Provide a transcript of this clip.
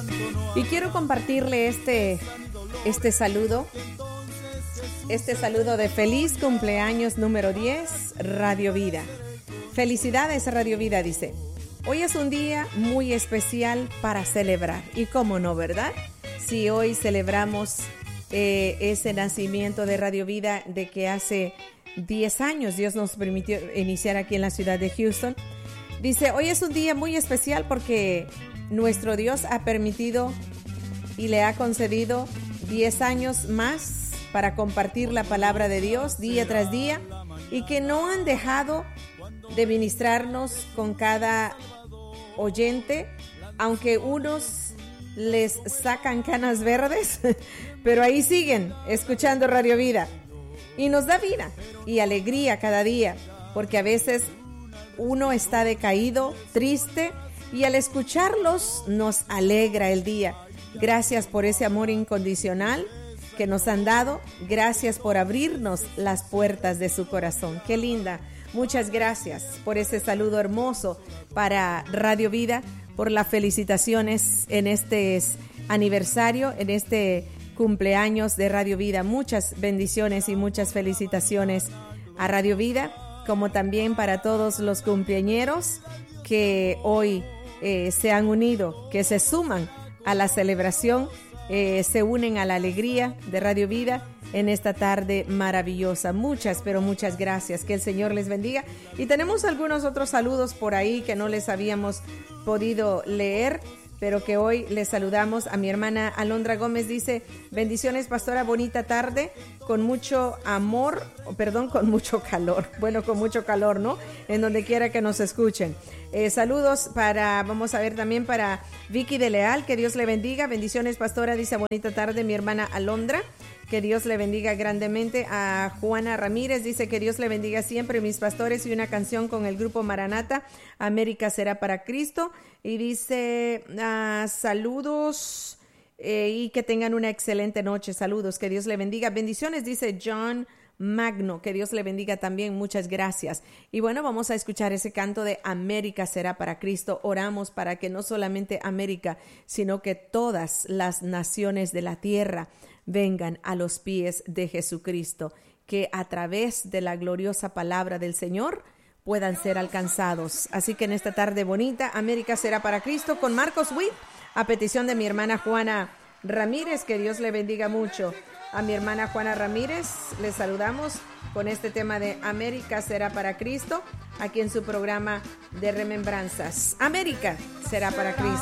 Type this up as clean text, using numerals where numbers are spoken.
Y quiero compartirle este saludo de feliz cumpleaños número 10, Radio Vida. Felicidades, Radio Vida, dice. Hoy es un día muy especial para celebrar. Y cómo no, ¿verdad? Si hoy celebramos ese nacimiento de Radio Vida, de que hace 10 años Dios nos permitió iniciar aquí en la ciudad de Houston. Dice, hoy es un día muy especial porque nuestro Dios ha permitido y le ha concedido 10 años más para compartir la palabra de Dios día tras día, y que no han dejado de ministrarnos con cada oyente, aunque unos les sacan canas verdes, pero ahí siguen escuchando Radio Vida. Y nos da vida y alegría cada día, porque a veces uno está decaído, triste, y al escucharlos nos alegra el día. Gracias por ese amor incondicional que nos han dado. Gracias por abrirnos las puertas de su corazón. Qué linda. Muchas gracias por ese saludo hermoso para Radio Vida, por las felicitaciones en este aniversario, en este cumpleaños de Radio Vida. Muchas bendiciones y muchas felicitaciones a Radio Vida, como también para todos los cumpleañeros que hoy se han unido, que se suman a la celebración, se unen a la alegría de Radio Vida en esta tarde maravillosa. Muchas, pero muchas gracias. Que el Señor les bendiga. Y tenemos algunos otros saludos por ahí que no les habíamos podido leer, pero que hoy les saludamos. A mi hermana Alondra Gómez dice, bendiciones, pastora, bonita tarde, con mucho amor, con mucho calor. Bueno, con mucho calor, ¿no? En donde quiera que nos escuchen. Saludos vamos a ver también para Vicky de Leal, que Dios le bendiga. Bendiciones, pastora, dice, bonita tarde, mi hermana Alondra. Que Dios le bendiga grandemente. A Juana Ramírez dice, que Dios le bendiga siempre, mis pastores, y una canción con el grupo Maranata, América será para Cristo. Y dice, saludos y que tengan una excelente noche. Saludos, que Dios le bendiga. Bendiciones, dice John Magno, que Dios le bendiga también. Muchas gracias. Y bueno, vamos a escuchar ese canto de América será para Cristo. Oramos para que no solamente América, sino que todas las naciones de la tierra vengan a los pies de Jesucristo, que a través de la gloriosa palabra del Señor puedan ser alcanzados. Así que en esta tarde bonita, América será para Cristo, con Marcos Witt, a petición de mi hermana Juana Ramírez. Que Dios le bendiga mucho. A mi hermana Juana Ramírez le saludamos con este tema de América será para Cristo, aquí en su programa de remembranzas. América será para Cristo.